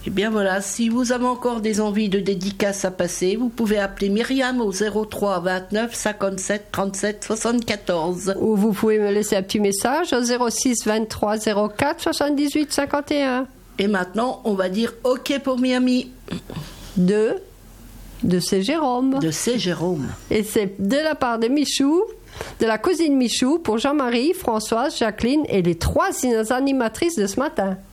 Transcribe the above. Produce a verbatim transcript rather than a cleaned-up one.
Eh bien voilà, si vous avez encore des envies de dédicaces à passer, vous pouvez appeler Myriam au zéro trois vingt-neuf cinquante-sept trente-sept soixante-quatorze. Ou vous pouvez me laisser un petit message au zéro six vingt-trois zéro quatre soixante-dix-huit cinquante et un. Et maintenant, on va dire OK pour Miami. De De c'est Jérôme. De c'est Jérôme. Et c'est de la part de Michou, de la cousine Michou, pour Jean-Marie, Françoise, Jacqueline et les trois animatrices de ce matin.